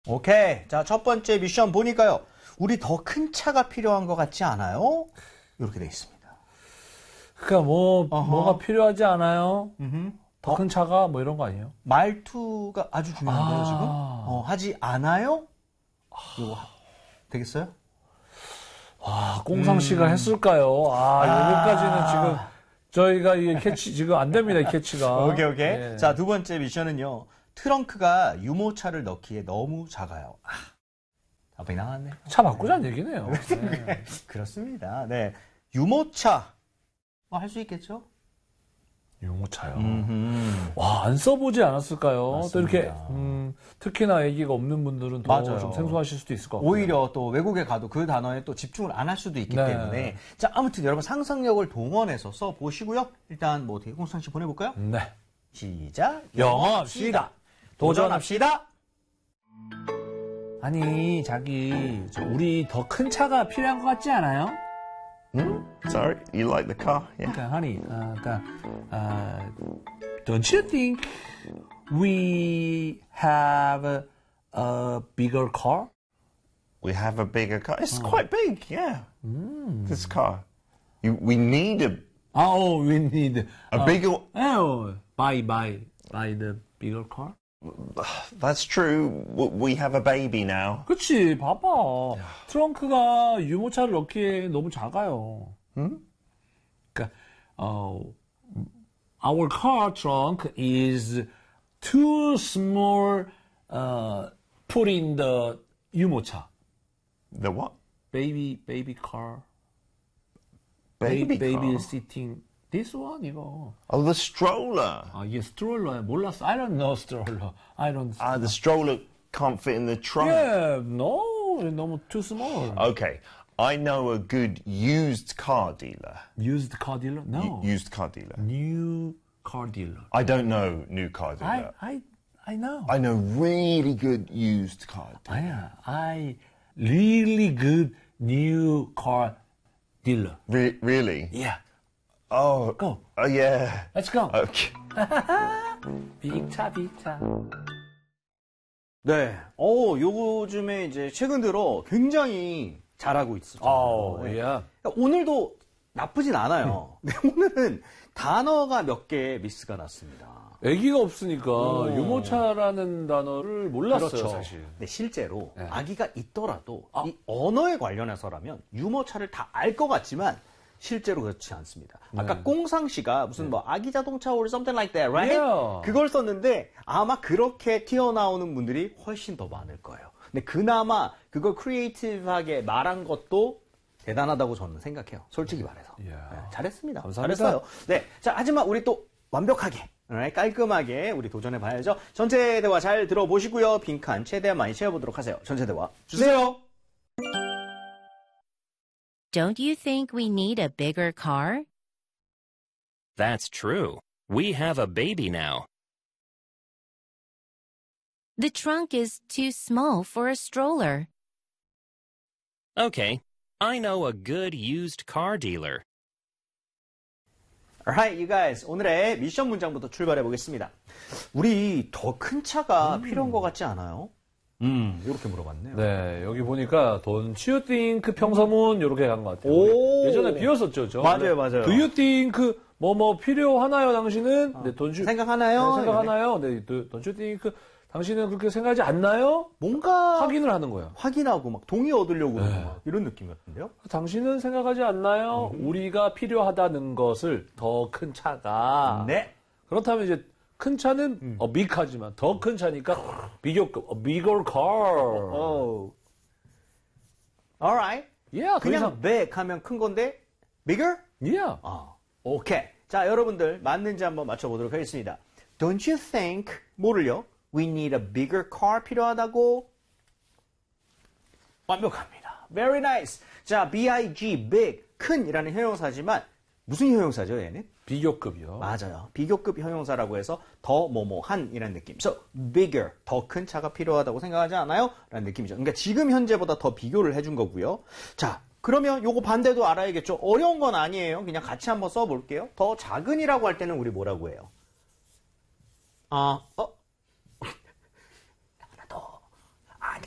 오케이. 자, 첫 번째 미션 보니까요. 우리 더 큰 차가 필요한 것 같지 않아요? 이렇게 돼 있습니다. 그러니까 뭐가 필요하지 않아요? 더 큰 차가 뭐 이런 거 아니에요? 말투가 아주 중요한데요, 지금? 하지 않아요? 이거 되겠어요? 꽁상 씨가 했을까요? 여기까지는 지금 저희가 이게 캐치 지금 안 됩니다, 이 캐치가. 오케이. 예. 자, 두 번째 미션은요. 트렁크가 유모차를 넣기에 너무 작아요. 답이 나왔네. 차 바꾸자는 얘기네요. 네. 그렇습니다. 네. 유모차. 할 수 있겠죠? 유모차요. 안 써보지 않았을까요? 맞습니다. 또 이렇게, 특히나 아기가 없는 분들은 더 맞아요. 좀 생소하실 수도 있을 것 같아요. 오히려 또 외국에 가도 그 단어에 또 집중을 안 할 수도 있기 네. 때문에. 자, 아무튼 여러분 상상력을 동원해서 써보시고요. 일단 뭐 어떻게 공수상 씨 보내볼까요? 네. 시작. 영어합시다. 도전합시다. 아니, 자기, 우리 더 큰 차가 필요한 것 같지 않아요? Sorry, you like the car? Yeah. 그러니까, honey, don't you think we have a bigger car? We have a bigger car. It's quite big, yeah. This car. We need We need a bigger. buy the bigger car. That's true. We have a baby now. 그치, 봐봐. 트렁크가 유모차를 넣기에 너무 작아요. 그러니까, our car trunk is too small, put in the 유모차. The what? Baby car. Baby car? Baby sitting. This one, 이거. Oh, the stroller. 이게 스트롤러야. 몰랐어. I don't know stroller. I don't. The stroller can't fit in the trunk. Yeah, no. 너무 too small. Okay. I know a good used car dealer. Used car dealer? No. Used car dealer. New car dealer. I don't know new car dealer. I know. I know really good used car dealer. I really good new car dealer. Really? Yeah. Oh. Go. Oh, yeah. Let's go. Okay. 빅차. 네. 요즘에 이제 최근 들어 굉장히 잘하고 있었죠. yeah. 그러니까 오늘도 나쁘진 않아요. 네, 오늘은 단어가 몇 개 미스가 났습니다. 아기가 없으니까 유모차라는 단어를 몰랐어요, 그렇죠. 사실. 근데 실제로 네. 아기가 있더라도 이 언어에 관련해서라면 유모차를 다 알 것 같지만 실제로 그렇지 않습니다. 아까 꽁상 씨가 무슨 뭐 아기 자동차 or something like that, right? Yeah. 그걸 썼는데 아마 그렇게 튀어나오는 분들이 훨씬 더 많을 거예요. 근데 그나마 그걸 크리에이티브하게 말한 것도 대단하다고 저는 생각해요. 솔직히 말해서. Yeah. 네, 잘했습니다. 감사합니다. 잘했어요. 네. 자, 하지만 우리 또 완벽하게, 깔끔하게 우리 도전해 봐야죠. 전체 대화 잘 들어보시고요. 빈칸 최대한 많이 채워보도록 하세요. 전체 대화 주세요. Don't you think we need a bigger car? That's true. We have a baby now. The trunk is too small for a stroller. Okay, I know a good used car dealer. Alright, you guys. 오늘의 미션 문장부터 출발해 보겠습니다. 우리 더 큰 차가 필요한 것 같지 않아요? 이렇게 물어봤네요. 네, 여기 보니까 Don't you think 평서문 이렇게 간 것 같아요. 오. 예전에 비었었죠, 저. 맞아요. Do you think 뭐 필요하나요, 당신은? 네, don't you 생각하나요? 생각하나요? 네, don't you think 당신은 그렇게 생각하지 않나요? 뭔가 확인을 하는 거예요. 확인하고 막 동의 얻으려고 그러는 막 이런 느낌 같은데요? 당신은 생각하지 않나요? 우리가 필요하다는 것을 더 큰 차가. 네. 그렇다면 이제 큰 차는 big하지만 더 큰 차니까 비교급, a bigger car. Alright. Yeah, 그냥 big 하면 큰 건데 bigger? Yeah. 오케이. 자, 여러분들 맞는지 한번 맞춰보도록 하겠습니다. Don't you think 뭐를요? We need a bigger car 필요하다고? 완벽합니다. Very nice. 자, big, big, 큰이라는 형용사지만 무슨 형용사죠, 얘는? 비교급이요. 맞아요. 비교급 형용사라고 해서 더 한이라는 느낌. So, bigger, 더 큰 차가 필요하다고 생각하지 않아요? 라는 느낌이죠. 그러니까 지금 현재보다 더 비교를 해준 거고요. 자, 그러면 요거 반대도 알아야겠죠. 어려운 건 아니에요. 그냥 같이 한번 써볼게요. 더 작은이라고 할 때는 우리 뭐라고 해요? 하나 더. 아니,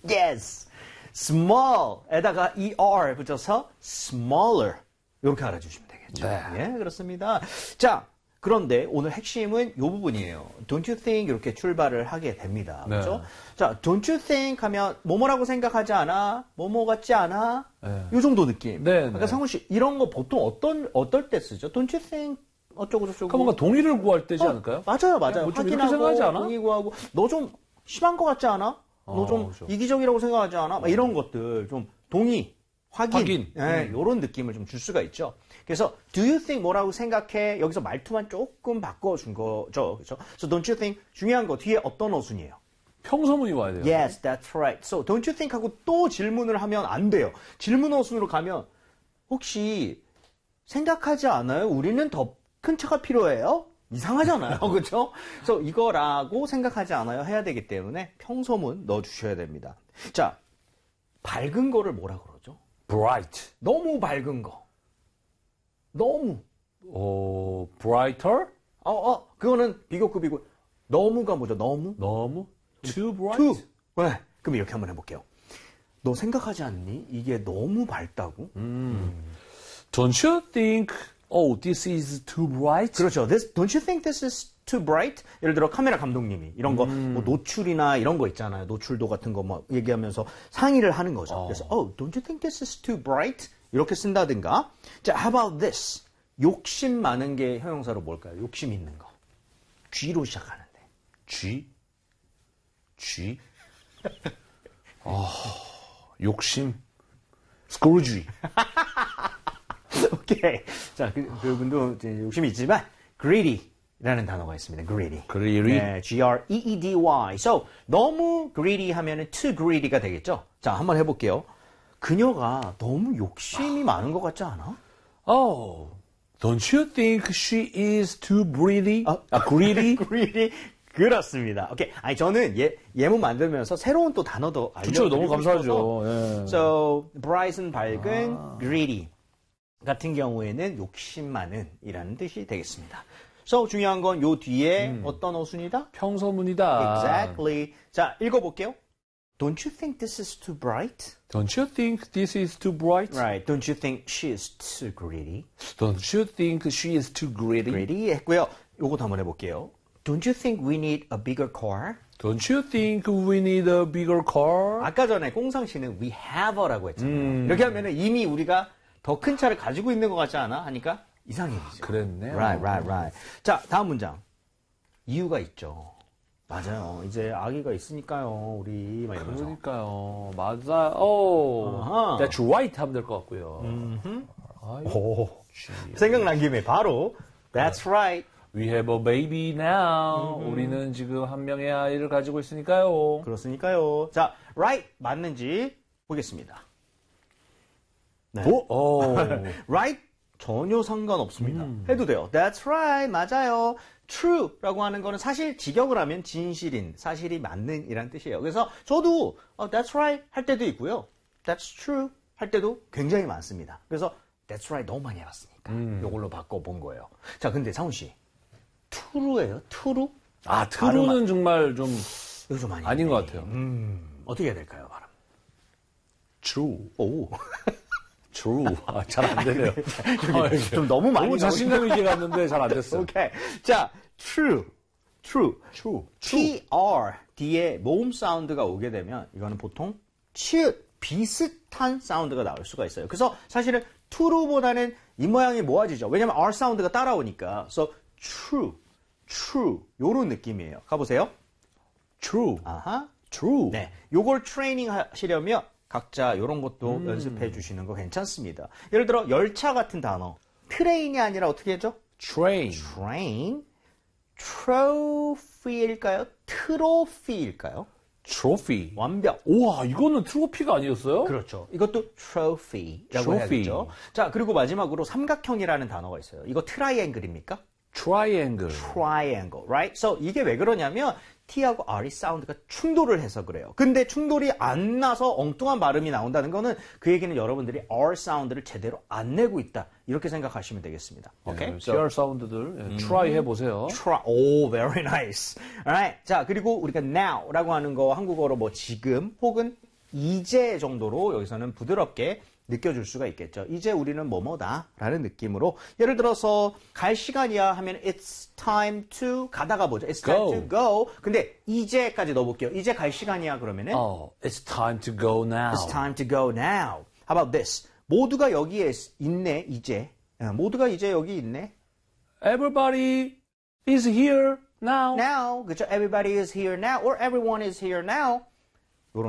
Yes. small에다가 er 붙여서 smaller. 이렇게 알아주시면 되겠죠. 네. 예, 그렇습니다. 자, 그런데 오늘 핵심은 이 부분이에요. Don't you think 이렇게 출발을 하게 됩니다. 네. 그렇죠? 자, don't you think 하면 뭐뭐라고 생각하지 않아? 뭐뭐 같지 않아? 네. 이 정도 느낌. 네, 그러니까 네. 상훈 씨 이런 거 보통 어떨 때 쓰죠? Don't you think 어쩌고 저쩌고. 그러니까 뭔가 동의를 구할 때지 않을까요? 맞아요. 뭐좀 이렇게 확인하고 생각하지 않아? 동의 구하고 너 좀 심한 거 같지 않아? 너 좀 그렇죠. 이기적이라고 생각하지 않아? 막 이런 것들 좀 동의, 확인. 확인. 이런 느낌을 좀 줄 수가 있죠. 그래서 do you think 뭐라고 생각해? 여기서 말투만 조금 바꿔준 거죠. 그렇죠? So don't you think 중요한 거 뒤에 어떤 어순이에요? 평소문이 와야 돼요. Yes, that's right. So don't you think 하고 또 질문을 하면 안 돼요. 질문 어순으로 가면 혹시 생각하지 않아요? 우리는 더 큰 차가 필요해요? 이상하잖아요. 그렇죠? 그래서 이거라고 생각하지 않아요? 해야 되기 때문에 평소문 넣어주셔야 됩니다. 자, 밝은 거를 뭐라 그러죠? bright. 너무 밝은 거. 너무. brighter? 그거는 비교급이고 너무가 뭐죠? 너무? 너무? too bright? too. 네. 그럼 이렇게 한번 해볼게요. 너 생각하지 않니? 이게 너무 밝다고? Don't you think, this is too bright? 그렇죠. Don't you think this is too bright? 예를 들어 카메라 감독님이 이런 거 뭐 노출이나 이런 거 있잖아요. 노출도 같은 거 막 얘기하면서 상의를 하는 거죠. 그래서 don't you think this is too bright? 이렇게 쓴다든가. 자, how about this? 욕심 많은 게 형용사로 뭘까요? 욕심 있는 거. G로 시작하는데. G? 욕심. Scrooge. 오케이. 자, 그분도 이제 욕심이 있지만 greedy라는 단어가 있습니다. greedy. Greedy. 네, G-R-E-E-D-Y. So, 너무 greedy 하면은 too greedy가 되겠죠? 자, 한번 해볼게요. 그녀가 너무 욕심이 많은 것 같지 않아? Don't you think she is too greedy? greedy? greedy. 그렇습니다. 오케이. 아니, 저는 예문 만들면서 새로운 또 단어도 그쵸, 너무 알려드리고 감사하죠. 싶어서. 예. So, bright은 밝은, greedy 같은 경우에는 욕심 많은 이라는 뜻이 되겠습니다. So, 중요한 건 요 뒤에 어떤 어순이다? 평소문이다. Exactly. 자, 읽어볼게요. Don't you think this is too bright? Don't you think this is too bright? Right. Don't you think she is too greedy? Don't you think she is too greedy? greedy 했고요. 요것도 한번 해볼게요. Don't you think we need a bigger car? Don't you think we need a bigger car? 아까 전에 꽁상 씨는 we have a라고 했잖아요. 이렇게 하면은 이미 우리가 더 큰 차를 가지고 있는 것 같지 않아? 하니까 이상해지죠. 그랬네요. Right. 자, 다음 문장. 이유가 있죠. 맞아요. 이제 아기가 있으니까요. 우리 막 이러면서. 그러니까요. 맞아요. 아하. That's right 하면 될 것 같고요. 생각난 김에 바로 That's right. We have a baby now. 우리는 지금 한 명의 아이를 가지고 있으니까요. 그렇으니까요. 자, right 맞는지 보겠습니다. 네. right 전혀 상관없습니다. 해도 돼요. That's right. 맞아요. true라고 하는 거는 사실 직역을 하면 진실인, 사실이 맞는 이란 뜻이에요. 그래서 저도 that's right 할 때도 있고요. That's true 할 때도 굉장히 많습니다. 그래서 that's right 너무 많이 해봤으니까 이걸로 바꿔본 거예요. 자, 근데 상훈 씨. true예요? true? true는 정말 좀 이거 좀 아닌 아닌 것 같아요. 어떻게 해야 될까요, 발음? True. 오. True. 잘 안 되네요. 좀 너무 많이 너무 자신감 있게 갔는데 잘 안 됐어. 오케이. 자, true. TR 뒤에 모음 사운드가 오게 되면 이거는 보통 치읓 비슷한 사운드가 나올 수가 있어요. 그래서 사실은 true보다는 입 모양이 모아지죠. 왜냐면 R 사운드가 따라오니까. So true 요런 느낌이에요. 가보세요. True. 아하. True. 네, 요걸 트레이닝 하시려면 각자 요런 것도 연습해 주시는 거 괜찮습니다. 예를 들어 열차 같은 단어. 트레인이 아니라 어떻게 하죠? Train. train. trophy일까요? 트로피일까요? Trophy. 완벽. 우와, 이거는 트로피가 아니었어요? 그렇죠. 이것도 trophy라고 해야겠죠. 자, 그리고 마지막으로 삼각형이라는 단어가 있어요. 이거 트라이앵글입니까? Triangle. triangle, right? So 이게 왜 그러냐면 T하고 R이 사운드가 충돌을 해서 그래요. 근데 충돌이 안 나서 엉뚱한 발음이 나온다는 거는 그 얘기는 여러분들이 R 사운드를 제대로 안 내고 있다. 이렇게 생각하시면 되겠습니다. 오케이? Okay? TR 사운드들 try 해보세요. try. 오, very nice. Alright. 자, 그리고 우리가 now라고 하는 거 한국어로 뭐 지금 혹은 이제 정도로 여기서는 부드럽게 느껴줄 수가 있겠죠. 이제 우리는 뭐뭐다 라는 느낌으로 예를 들어서 갈 시간이야 하면 it's time to 가다가 뭐죠? It's time Go. to go. 근데 이제까지 넣어볼게요. 이제 갈 시간이야 그러면은 It's time to go now. It's time to go now. How about this? 모두가 여기에 있네 이제. 모두가 이제 여기 있네. Everybody is here now. Now, 그죠? Everybody is here now or everyone is here now.